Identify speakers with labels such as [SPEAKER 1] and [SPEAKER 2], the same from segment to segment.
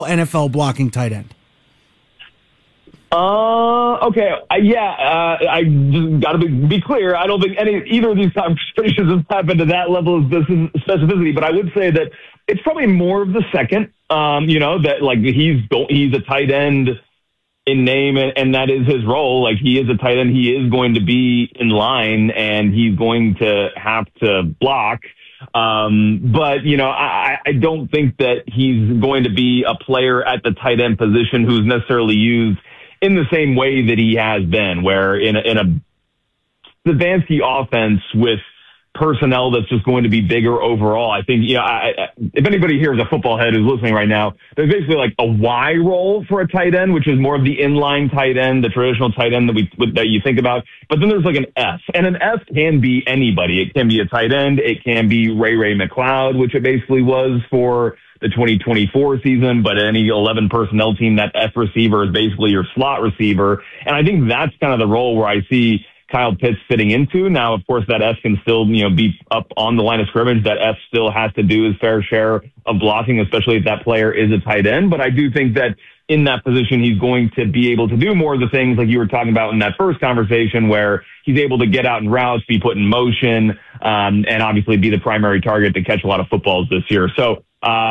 [SPEAKER 1] NFL blocking tight end?
[SPEAKER 2] Okay. I just got to be clear. I don't think either of these conversations have happened to that level of specificity, but I would say that it's probably more of the second, that like he's a tight end in name and that is his role. Like he is a tight end. He is going to be in line and he's going to have to block. But I don't think that he's going to be a player at the tight end position who's necessarily used in the same way that he has been, where in a Stefanski offense with personnel that's just going to be bigger overall. I think, if anybody here is a football head who's listening right now, there's basically like a Y role for a tight end, which is more of the inline tight end, the traditional tight end that you think about. But then there's like an S, and an S can be anybody. It can be a tight end. It can be Ray McLeod, which it basically was for the 2024 season, but any 11 personnel team, that F receiver is basically your slot receiver. And I think that's kind of the role where I see Kyle Pitts fitting into. Now, of course, that F can still, be up on the line of scrimmage. That F still has to do his fair share of blocking, especially if that player is a tight end. But I do think that in that position, he's going to be able to do more of the things like you were talking about in that first conversation, where he's able to get out in routes, be put in motion, and obviously be the primary target to catch a lot of footballs this year. So,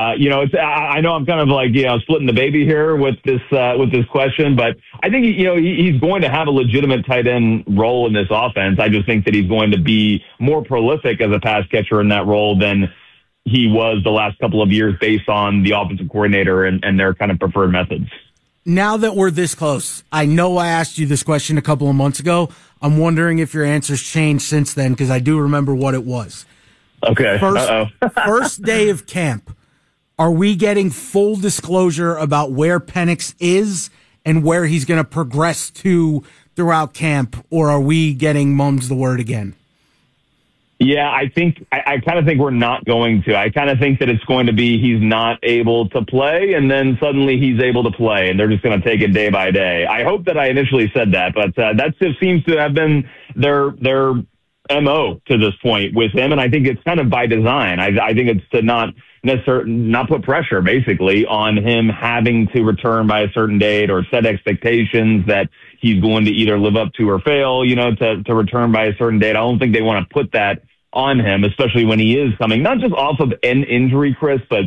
[SPEAKER 2] I know I'm kind of like, splitting the baby here with this question, but I think, he's going to have a legitimate tight end role in this offense. I just think that he's going to be more prolific as a pass catcher in that role than he was the last couple of years based on the offensive coordinator and their kind of preferred methods.
[SPEAKER 1] Now that we're this close, I know I asked you this question a couple of months ago. I'm wondering if your answer's changed since then, because I do remember what it was.
[SPEAKER 2] Okay.
[SPEAKER 1] First day of camp. Are we getting full disclosure about where Penix is and where he's going to progress to throughout camp, or are we getting mum's the word again?
[SPEAKER 2] Yeah, I kind of think we're not going to. I kind of think that it's going to be he's not able to play, and then suddenly he's able to play, and they're just going to take it day by day. I hope that I initially said that, but that just seems to have been their MO to this point with him, and I think it's kind of by design. I think it's to not put pressure basically on him having to return by a certain date or set expectations that he's going to either live up to or fail, to return by a certain date. I don't think they want to put that on him, especially when he is coming, not just off of an injury, Chris, but,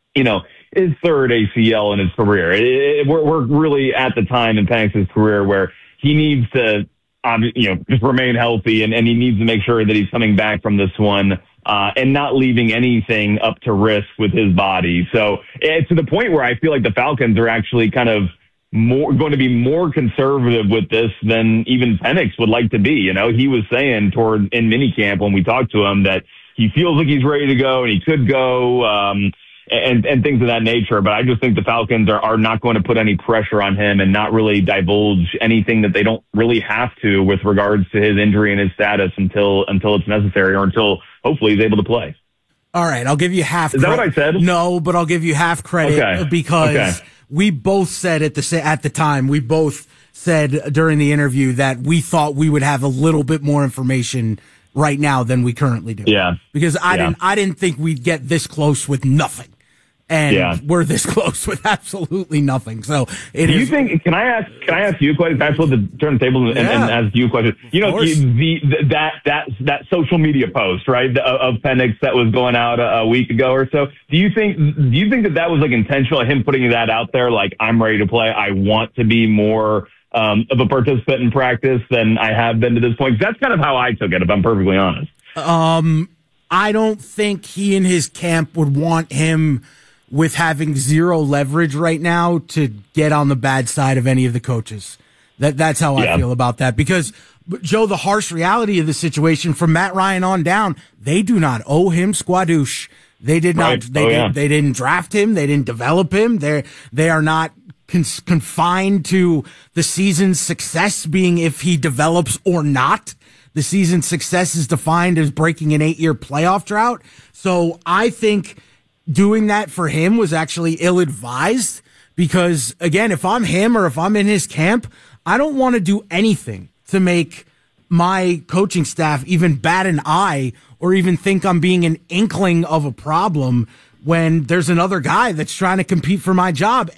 [SPEAKER 2] his third ACL in his career. We're really at the time in Penix's career where he needs to, just remain healthy and he needs to make sure that he's coming back from this one and not leaving anything up to risk with his body. So it's to the point where I feel like the Falcons are actually kind of going to be more conservative with this than even Penix would like to be. He was saying in minicamp when we talked to him that he feels like he's ready to go and he could go, and things of that nature. But I just think the Falcons are not going to put any pressure on him and not really divulge anything that they don't really have to with regards to his injury and his status until it's necessary or until hopefully he's able to play.
[SPEAKER 1] All right, I'll give you half
[SPEAKER 2] credit. Is that what I said?
[SPEAKER 1] No, but I'll give you half credit because we both said at the time, we both said during the interview that we thought we would have a little bit more information right now than we currently do.
[SPEAKER 2] Yeah.
[SPEAKER 1] Because I didn't think we'd get this close with nothing. And we're this close with absolutely nothing. So
[SPEAKER 2] do you think? Can I ask you a question? Can I flip the turn the table and ask you a question? That social media post, right, of Penix that was going out a week ago or so. Do you think that was like intentional, him putting that out there? Like, I'm ready to play. I want to be more of a participant in practice than I have been to this point. That's kind of how I took it, if I'm perfectly honest.
[SPEAKER 1] I don't think he and his camp would want him with having zero leverage right now to get on the bad side of any of the coaches. That's how I feel about that. Because, Joe, the harsh reality of the situation from Matt Ryan on down, they do not owe him squadoosh. They did not. They didn't draft him. They didn't develop him. They are not confined to the season's success being if he develops or not. The season's success is defined as breaking an 8-year playoff drought. So I think doing that for him was actually ill-advised because, again, if I'm him or if I'm in his camp, I don't want to do anything to make my coaching staff even bat an eye or even think I'm being an inkling of a problem when there's another guy that's trying to compete for my job.